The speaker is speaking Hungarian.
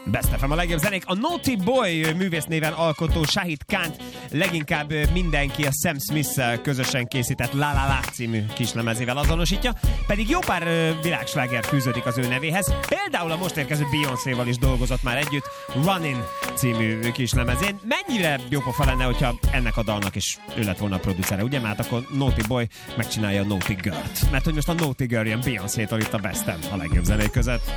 Best FM a legjobb zenék. A Naughty Boy művésznéven alkotó Shahid Khan leginkább mindenki a Sam Smith-szel közösen készített La La La című kislemezével azonosítja, pedig jó pár világsláger fűződik az ő nevéhez. Például a most érkező Beyoncéval is dolgozott már együtt Running című kislemezén. Mennyire jópofa lenne, hogyha ennek a dalnak is ő lett volna a producere, ugye? Mert akkor Naughty Boy megcsinálja a Naughty Girl-t. Mert hogy most a Naughty Girl ilyen Beyoncé-tól itt a Best FM a legjobb zenék között.